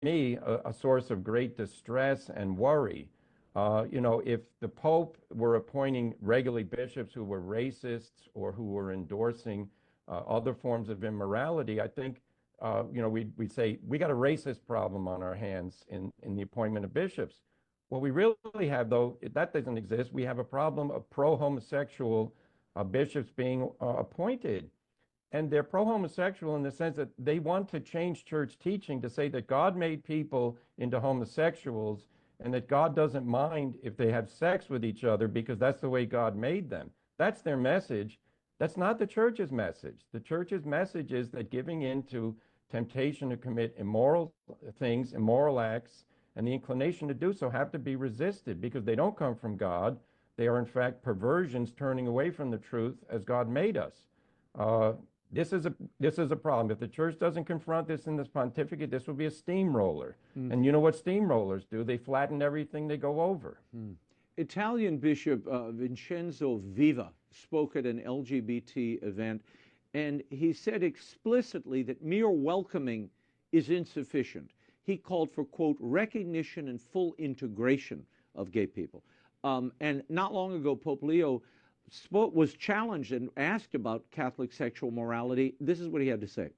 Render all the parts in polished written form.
me a source of great distress and worry. If the Pope were appointing regularly bishops who were racists or who were endorsing other forms of immorality, I think, we'd say we got a racist problem on our hands in the appointment of bishops. What we really have, though, that doesn't exist. We have a problem of pro-homosexual bishops being appointed. And they're pro-homosexual in the sense that they want to change church teaching to say that God made people into homosexuals and that God doesn't mind if they have sex with each other because that's the way God made them. That's their message. That's not the church's message. The church's message is that giving in to temptation to commit immoral things, immoral acts, and the inclination to do so have to be resisted because they don't come from God. They are, in fact, perversions turning away from the truth as God made us. This is a problem. If the church doesn't confront this in this pontificate, this will be a steamroller. And you know what steamrollers do? They flatten everything they go over. Italian Bishop Vincenzo Viva spoke at an LGBT event, and he said explicitly that mere welcoming is insufficient. He called for, quote, recognition and full integration of gay people. And not long ago, Pope Leo was challenged and asked about Catholic sexual morality. This is what he had to say.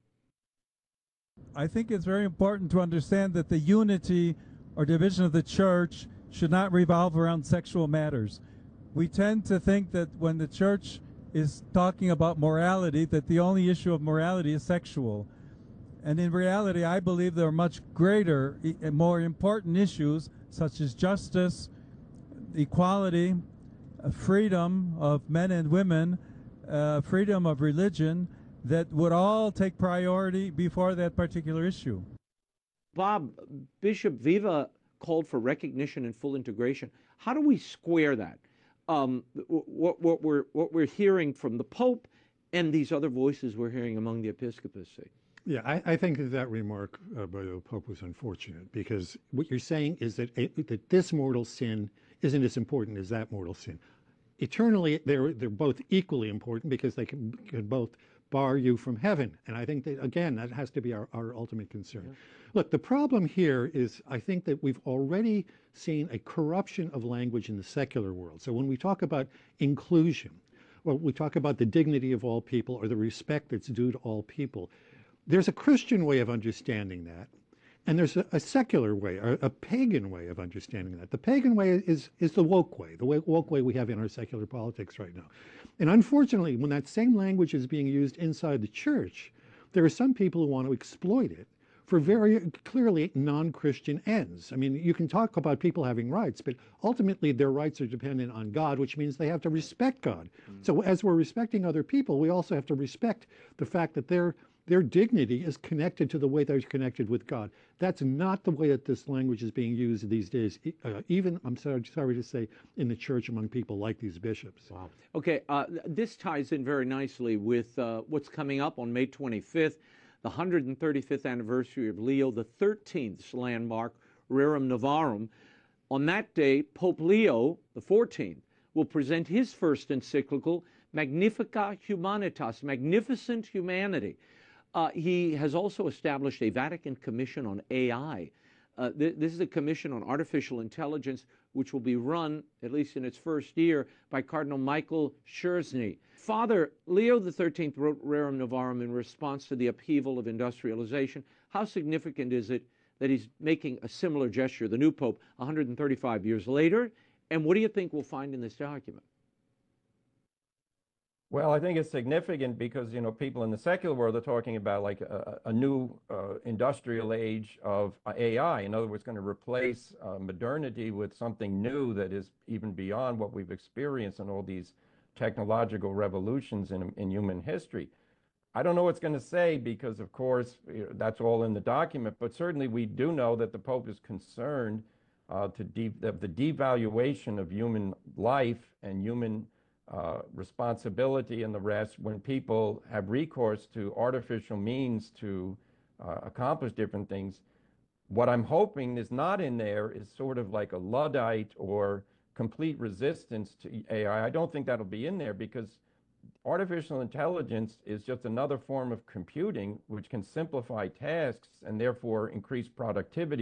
I think it's very important to understand that the unity or division of the church should not revolve around sexual matters. We tend to think that when the church is talking about morality, that the only issue of morality is sexual. And in reality, I believe there are much greater and more important issues such as justice, equality, freedom of men and women, freedom of religion, that would all take priority before that particular issue. Bob, Bishop Viva called for recognition and full integration. How do we square that? What we're hearing from the Pope and these other voices we're hearing among the episcopacy. Yeah, I think that remark by the Pope was unfortunate because what you're saying is that this mortal sin isn't as important as that mortal sin. Eternally, they're both equally important because they can both bar you from heaven. And I think that, again, that has to be our ultimate concern. Yeah. Look, the problem here is I think that we've already seen a corruption of language in the secular world. So when we talk about inclusion, or we talk about the dignity of all people or the respect that's due to all people, there's a Christian way of understanding that. And there's a secular way, or a pagan way of understanding that. The pagan way is the woke way, the woke way we have in our secular politics right now. And unfortunately, when that same language is being used inside the church, there are some people who want to exploit it for very clearly non-Christian ends. I mean, you can talk about people having rights, but ultimately their rights are dependent on God, which means they have to respect God. So as we're respecting other people, we also have to respect the fact that their dignity is connected to the way they're connected with God. That's not the way that this language is being used these days, even, I'm sorry to say, in the church among people like these bishops. Wow. Okay, this ties in very nicely with what's coming up on May 25th, the 135th anniversary of Leo XIII's landmark, Rerum Novarum. On that day, Pope Leo XIV will present his first encyclical, Magnificat Humanitas, Magnificent Humanity. He has also established a Vatican Commission on AI. This is a commission on artificial intelligence, which will be run, at least in its first year, by Cardinal Michael Szczerny. Father, Leo XIII wrote Rerum Novarum in response to the upheaval of industrialization. How significant is it that he's making a similar gesture, the new Pope, 135 years later? And what do you think we'll find in this document? Well, I think it's significant because, people in the secular world are talking about like a new industrial age of AI. In other words, going to replace modernity with something new that is even beyond what we've experienced in all these technological revolutions in human history. I don't know what it's going to say because, of course, that's all in the document, but certainly we do know that the Pope is concerned of the devaluation of human life and human responsibility and the rest when people have recourse to artificial means to accomplish different things. What I'm hoping is not in there is sort of like a Luddite or complete resistance to AI. I don't think that'll be in there because artificial intelligence is just another form of computing which can simplify tasks and therefore increase productivity